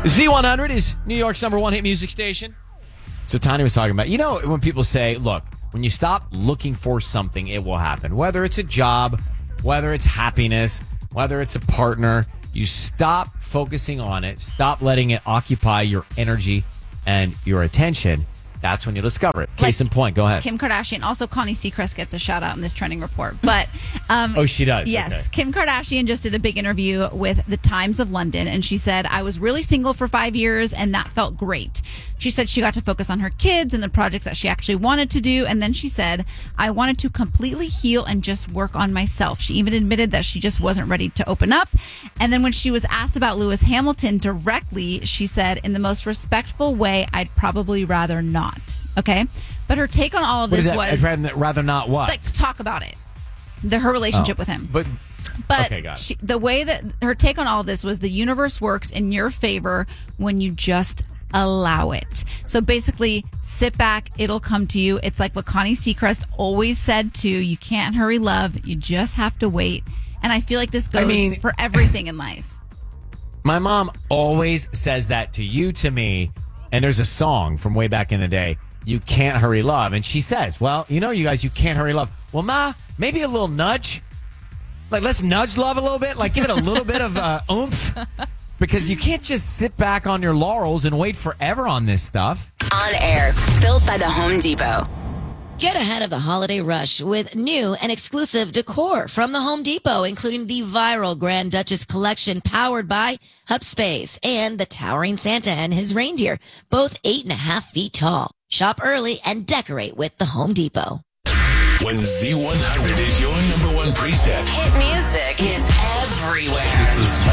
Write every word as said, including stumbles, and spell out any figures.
Z one hundred is New York's number one hit music station. So Tanya was talking about, you know, when people say, look, when you stop looking for something, it will happen. Whether it's a job, whether it's happiness, whether it's a partner, you stop focusing on it, stop letting it occupy your energy and your attention. That's when you'll discover it. Case like in point, go ahead. Kim Kardashian. Also, Connie Seacrest gets a shout out in this trending report. But um, oh, she does? Yes. Okay. Kim Kardashian just did a big interview with the Times of London, and she said, I was really single for five years, and that felt great. She said she got to focus on her kids and the projects that she actually wanted to do. And then she said, I wanted to completely heal and just work on myself. She even admitted that she just wasn't ready to open up. And then when she was asked about Lewis Hamilton directly, she said, in the most respectful way, I'd probably rather not. Okay. But her take on all of this was I'd rather, rather not what? Like to talk about it. The, her relationship oh, with him. But But okay, got it. She, the way that her take on all of this was the universe works in your favor when you just allow it. So basically, sit back, it'll come to you. It's like what Connie Seacrest always said too, you can't hurry love, you just have to wait. And I feel like this goes I mean, for everything in life. My mom always says that to you, to me, and there's a song from way back in the day, you can't hurry love. And she says, well, you know, you guys, you can't hurry love. Well, Ma, maybe a little nudge. Like, let's nudge love a little bit. Like, give it a little bit of uh, oomph. Because you can't just sit back on your laurels and wait forever on this stuff. On Air, built by the Home Depot. Get ahead of the holiday rush with new and exclusive decor from the Home Depot, including the viral Grand Duchess collection powered by HubSpace and the towering Santa and his reindeer, both eight and a half feet tall. Shop early and decorate with the Home Depot. When Z one hundred is your number one preset. Hit music is everywhere. This is